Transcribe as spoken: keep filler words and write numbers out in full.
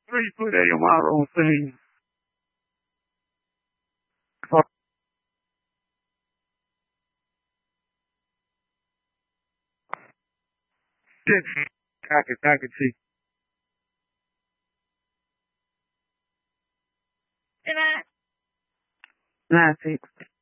Three foot A M R on thing. I can, I can see. Good night. Nine six.